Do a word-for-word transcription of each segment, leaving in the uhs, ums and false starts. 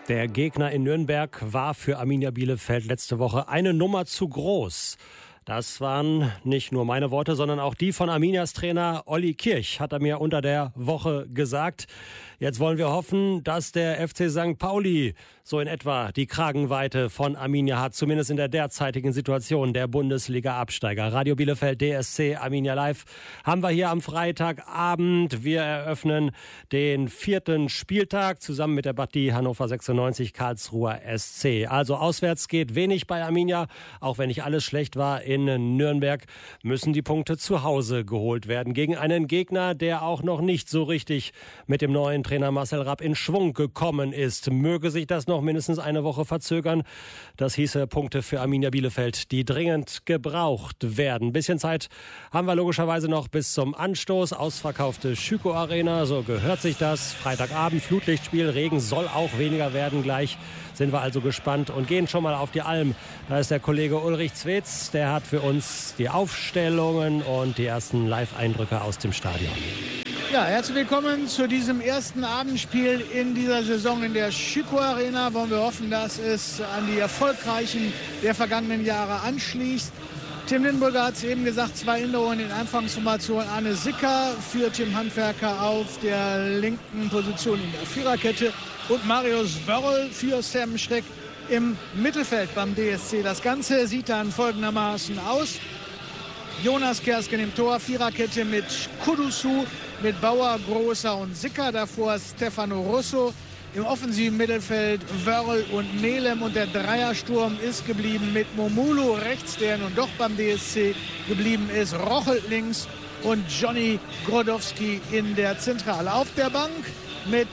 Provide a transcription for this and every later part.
Der Gegner in Nürnberg war für Arminia Bielefeld letzte Woche eine Nummer zu groß. Das waren nicht nur meine Worte, sondern auch die von Arminias Trainer Olli Kirch, hat er mir unter der Woche gesagt. Jetzt wollen wir hoffen, dass der F C Sankt Pauli so in etwa die Kragenweite von Arminia hat, zumindest in der derzeitigen Situation der Bundesliga-Absteiger. Radio Bielefeld, D S C, Arminia Live haben wir hier am Freitagabend. Wir eröffnen den vierten Spieltag zusammen mit der Partie Hannover sechsundneunzig Karlsruher S C. Also auswärts geht wenig bei Arminia, auch wenn nicht alles schlecht war in Nürnberg, müssen die Punkte zu Hause geholt werden gegen einen Gegner, der auch noch nicht so richtig mit dem neuen Trainer Marcel Rapp in Schwung gekommen ist. Möge sich das noch mindestens eine Woche verzögern. Das hieße Punkte für Arminia Bielefeld, die dringend gebraucht werden. Ein bisschen Zeit haben wir logischerweise noch bis zum Anstoß. Ausverkaufte Schüko Arena, so gehört sich das. Freitagabend, Flutlichtspiel, Regen soll auch weniger werden gleich. Sind wir also gespannt und gehen schon mal auf die Alm. Da ist der Kollege Ulrich Zwetz, der hat für uns die Aufstellungen und die ersten Live-Eindrücke aus dem Stadion. Ja, herzlich willkommen zu diesem ersten Abendspiel in dieser Saison in der Schüko Arena. Wollen wir hoffen, dass es an die Erfolgreichen der vergangenen Jahre anschließt. Tim Lindenbrügger hat es eben gesagt, zwei Änderungen in Anfangsformation. Arne Sicker für Tim Handwerker auf der linken Position in der Viererkette und Marius Wörl für Sam Schreck im Mittelfeld beim D S C. Das Ganze sieht dann folgendermaßen aus. Jonas Kersken im Tor, Viererkette mit Kudusu, mit Bauer, Großer und Sicker. Davor Stefano Russo. Im offensiven Mittelfeld Wörl und Melem. Und der Dreiersturm ist geblieben mit Momulu rechts, der nun doch beim D S C geblieben ist. Rochel links und Johnny Grodowski in der Zentrale. Auf der Bank mit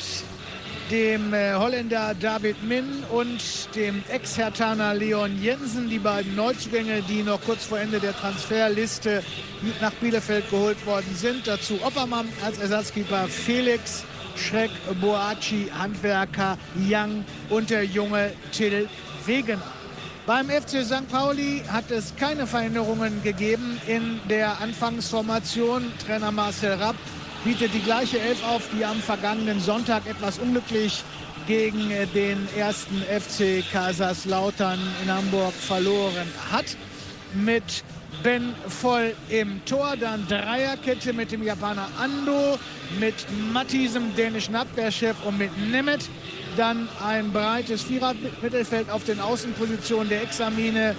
dem äh, Holländer David Min und dem Ex-Herthaner Leon Jensen, die beiden Neuzugänge, die noch kurz vor Ende der Transferliste nach Bielefeld geholt worden sind. Dazu Oppermann als Ersatzkeeper, Felix, Schreck, Boaci, Handwerker, Young und der junge Till Wegener. Beim F C Sankt Pauli hat es keine Veränderungen gegeben in der Anfangsformation. Trainer Marcel Rapp bietet die gleiche Elf auf, die am vergangenen Sonntag etwas unglücklich gegen den ersten F C Kaiserslautern in Hamburg verloren hat. Mit Ben Voll im Tor, dann Dreierkette mit dem Japaner Ando, mit Mathisem, dänischen Abwehrchef, und mit Nemeth. Dann ein breites Vierer-Mittelfeld auf den Außenpositionen der Ex-Armine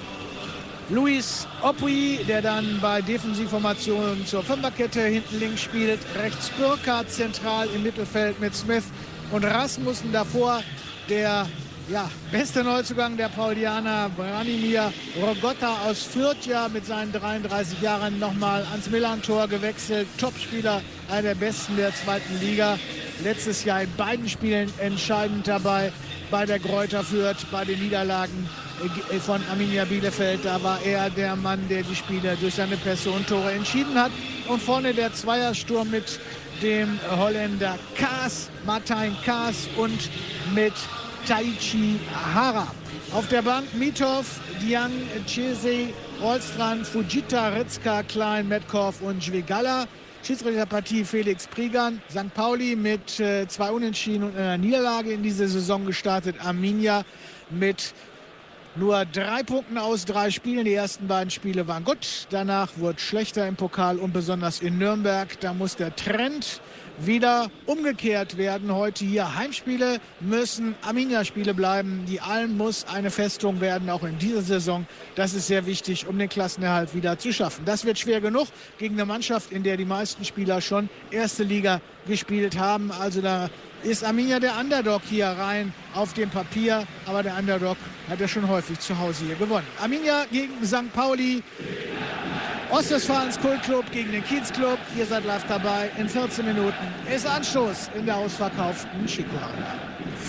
Luis Opui, der dann bei Defensivformationen zur Fünferkette hinten links spielt. Rechts Burkhardt zentral im Mittelfeld mit Smith und Rasmussen. Davor der ja, beste Neuzugang der Paulianer, Branimir Rogotta aus Fürth, ja, mit seinen dreiunddreißig Jahren nochmal ans Millantor gewechselt. Topspieler, einer der besten der zweiten Liga. Letztes Jahr in beiden Spielen entscheidend dabei, bei der Greuther Fürth, bei den Niederlagen von Arminia Bielefeld. Da war er der Mann, der die Spiele durch seine Personentore entschieden hat. Und vorne der Zweiersturm mit dem Holländer Kaas, Martijn Kaas, und mit Taichi Hara. Auf der Bank Mitov, Diang, Chese, Olstrand, Fujita, Ritzka, Klein, Metcalf und Žvigala. Schiedsrichterpartie Felix Prigan. Sankt Pauli mit äh, zwei Unentschieden und einer Niederlage in diese Saison gestartet. Arminia mit nur drei Punkten aus drei Spielen. Die ersten beiden Spiele waren gut. Danach wurde schlechter im Pokal und besonders in Nürnberg. Da muss der Trend wieder umgekehrt werden. Heute hier Heimspiele müssen Arminia-Spiele bleiben. Die Alm muss eine Festung werden, auch in dieser Saison. Das ist sehr wichtig, um den Klassenerhalt wieder zu schaffen. Das wird schwer genug gegen eine Mannschaft, in der die meisten Spieler schon erste Liga gespielt haben. Also da ist Arminia der Underdog hier rein auf dem Papier. Aber der Underdog hat ja schon häufig zu Hause hier gewonnen. Arminia gegen Sankt Pauli. Ostwestfalens Kultclub gegen den Kiezclub. Ihr seid live dabei. In vierzehn Minuten ist Anstoß in der ausverkauften Schüko Arena.